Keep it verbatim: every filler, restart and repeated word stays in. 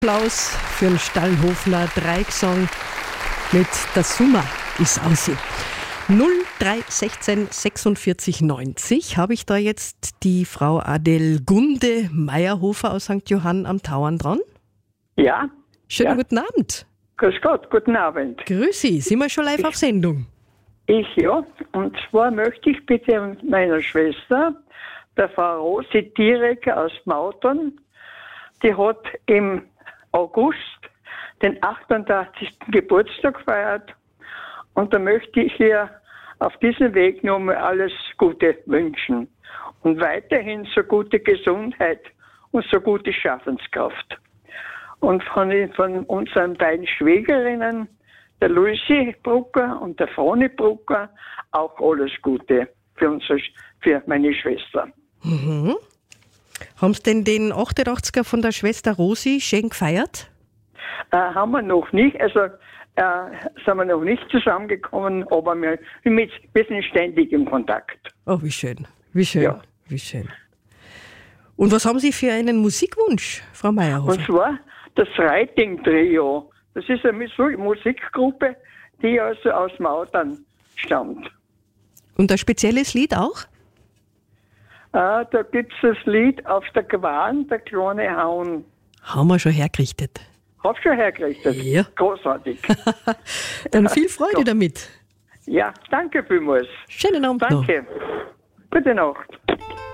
Applaus für den Stallhofler Dreiecksong mit der Summa ist aussehen. null drei sechzehn sechsundvierzig neunzig habe ich da jetzt die Frau Adelgunde Meyerhofer aus Sankt Johann am Tauern dran? Ja. Schönen ja. guten Abend. Grüß Gott, guten Abend. Grüß Sie, sind wir schon live ich, auf Sendung? Ich, ja. Und zwar möchte ich bitte meiner Schwester, der Frau Rosi Tierecker aus Mautern, die hat im August den achtundachtzigsten Geburtstag gefeiert. Und da möchte ich ihr auf diesem Weg nochmal alles Gute wünschen. Und weiterhin so gute Gesundheit und so gute Schaffenskraft. Und von, von unseren beiden Schwägerinnen, der Luisi Brucker und der Froni Brucker, auch alles Gute für, unsere, für meine Schwester. Mhm. Haben Sie denn den achtundachtziger von der Schwester Rosi schön gefeiert? Äh, haben wir noch nicht, also äh, sind wir noch nicht zusammengekommen, aber wir, wir, wir sind ständig im Kontakt. Oh, wie schön, wie schön, ja. wie schön. Und was haben Sie für einen Musikwunsch, Frau Meyerhofer? Und zwar das Writing Trio. Das ist eine Musikgruppe, die also aus Mautern stammt. Und ein spezielles Lied auch? Ah, da gibt es das Lied Auf der Gwan, der kleine Haun. Haben wir schon hergerichtet. Hab schon hergerichtet? Ja. Großartig. Dann viel Freude ja. damit. Ja, danke vielmals. Schönen Abend noch. Danke. Gute Nacht.